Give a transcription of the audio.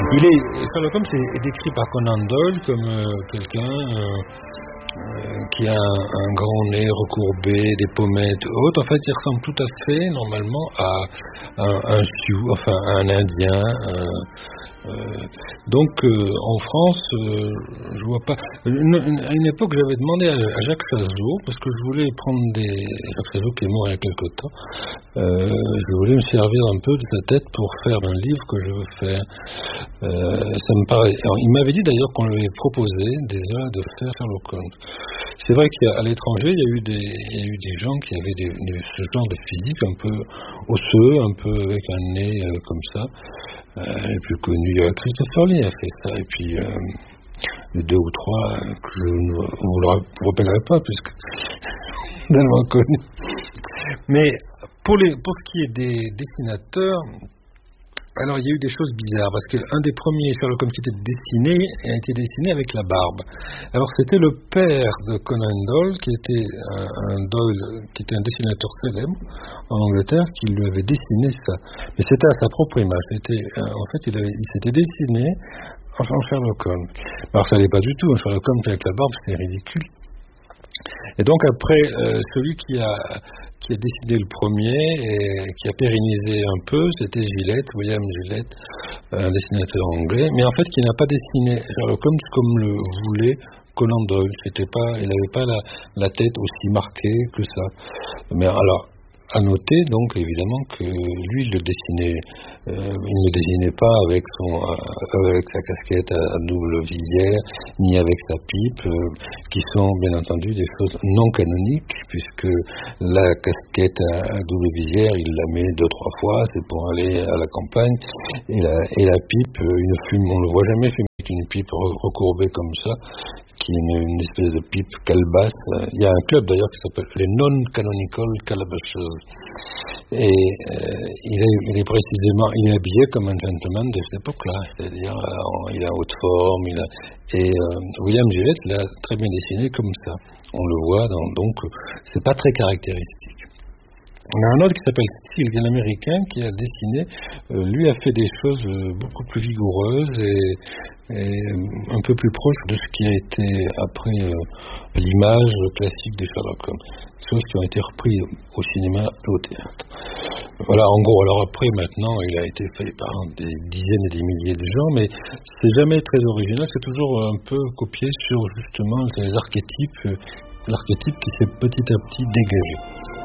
Sherlock Holmes est décrit par Conan Doyle comme quelqu'un qui a un grand nez recourbé, des pommettes hautes. En fait, il ressemble tout à fait, normalement, à un Sioux, enfin à un Indien. Donc, en France, je vois pas. À une époque, j'avais demandé à Jacques Chazot, parce que je voulais prendre Jacques Chazot qui est mort il y a quelque temps, je voulais me servir un peu de sa tête pour faire un livre que je veux faire. Ça me paraît. Alors, il m'avait dit d'ailleurs qu'on lui avait proposé déjà de faire Sherlock Holmes. C'est vrai qu'à l'étranger, il y a eu des gens qui avaient ce genre de physique un peu osseux, un peu avec un nez comme ça. Le plus connu, Christopher Lee a fait ça, et puis deux ou trois que je ne vous le rappellerai pas, puisque tellement connu. Mais pour ce qui est des dessinateurs, alors il y a eu des choses bizarres, parce qu'un des premiers Sherlock Holmes qui était dessiné a été dessiné avec la barbe. Alors c'était le père de Conan Doyle, qui était un dessinateur célèbre en Angleterre, qui lui avait dessiné ça. Mais c'était à sa propre image. En fait, il s'était dessiné en Sherlock Holmes. Alors ça n'allait pas du tout, Sherlock Holmes avec la barbe, c'était ridicule. Et donc après, celui qui a décidé le premier et qui a pérennisé un peu, c'était William Gillette, un dessinateur anglais, mais en fait qui n'a pas dessiné Sherlock Holmes comme le voulait Conan Doyle. Il n'avait pas la tête aussi marquée que ça. Mais alors, à noter donc évidemment que lui il ne dessinait pas avec sa casquette à double visière, ni avec sa pipe, qui sont bien entendu des choses non canoniques, puisque la casquette à double visière, il la met 2-3 fois, c'est pour aller à la campagne, et la pipe, on ne le voit jamais fumer avec une pipe recourbée comme ça, qui est une espèce de pipe calebasse. Il y a un club d'ailleurs qui s'appelle les Non-Canonical Calabashers. Et il est habillé comme un gentleman de cette époque-là, c'est-à-dire il a haute forme, William Gillette l'a très bien dessiné comme ça. On le voit, donc c'est pas très caractéristique. On a un autre qui s'appelle Steele, qui est un Américain, qui a dessiné, lui a fait des choses beaucoup plus vigoureuses et un peu plus proches de ce qui a été après l'image classique des Sherlock Holmes. Des choses qui ont été reprises au cinéma et au théâtre. Voilà, en gros, alors après, maintenant, il a été fait par des dizaines et des milliers de gens, mais c'est jamais très original, c'est toujours un peu copié sur justement les archétypes, l'archétype qui s'est petit à petit dégagé.